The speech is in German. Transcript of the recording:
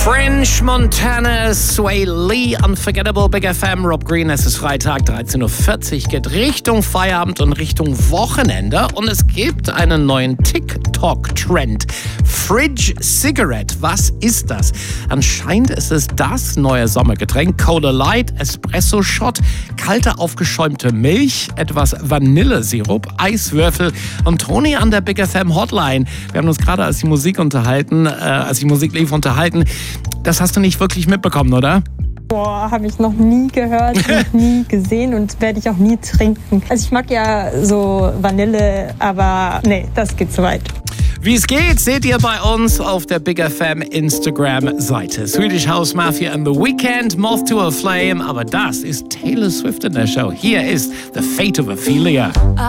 French Montana, Sway Lee, Unforgettable, Big FM, Rob Green. Es ist Freitag, 13.40 Uhr, geht Richtung Feierabend und Richtung Wochenende. Und es gibt einen neuen TikTok-Trend. Fridge Cigarette, was ist das? Anscheinend ist es das neue Sommergetränk. Cola Light, Espresso Shot, kalte aufgeschäumte Milch, etwas Vanillesirup, Eiswürfel und Toni an der Big FM Hotline. Wir haben uns gerade, als die Musik lief, unterhalten. Das hast du nicht wirklich mitbekommen, oder? Boah, habe ich noch nie gehört, noch nie gesehen und werde ich auch nie trinken. Also ich mag ja so Vanille, aber nee, das geht zu weit. Wie es geht, seht ihr bei uns auf der Big FM Instagram-Seite. Swedish House Mafia and The Weeknd, Moth to a Flame. Aber das ist Taylor Swift in der Show. Hier ist The Fate of Ophelia.